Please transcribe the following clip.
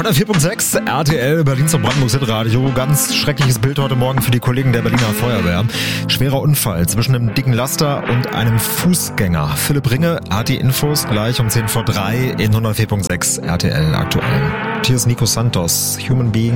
104.6 RTL Berlin zum Brandenburg Hitradio. Ganz schreckliches Bild heute Morgen für die Kollegen der Berliner Feuerwehr. Schwerer Unfall zwischen einem dicken Laster und einem Fußgänger. Philipp Ringe hat die Infos gleich um 3:10 in 104.6 RTL aktuell. Hier ist Nico Santos, Human Being.